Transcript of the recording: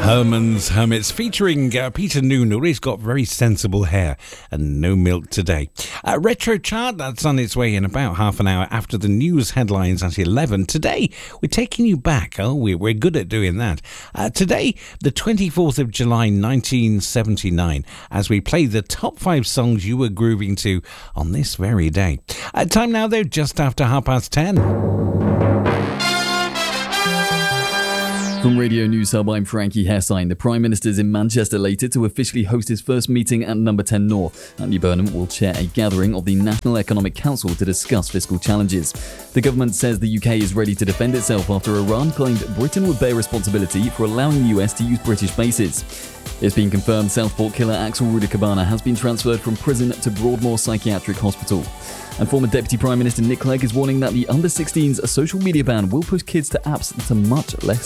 Herman's Hermits featuring Peter Noonan. He's got very sensible hair and no milk today. Retro Chart, that's on its way in about half an hour after the news headlines at 11. Today, we're taking you back. Oh, we're good at doing that. Today, the 24th of July, 1979, as we play the top 5 songs you were grooving to on this very day. Time now, though, just after 10:30. From Radio News Hub, I'm Frankie Hessine. The Prime Minister's in Manchester later to officially host his first meeting at Number 10 North. Andy Burnham will chair a gathering of the National Economic Council to discuss fiscal challenges. The government says the UK is ready to defend itself after Iran claimed Britain would bear responsibility for allowing the US to use British bases. It's been confirmed Southport killer Axel Rudikabana has been transferred from prison to Broadmoor Psychiatric Hospital. And former Deputy Prime Minister Nick Clegg is warning that the under-16s social media ban will push kids to apps that are much less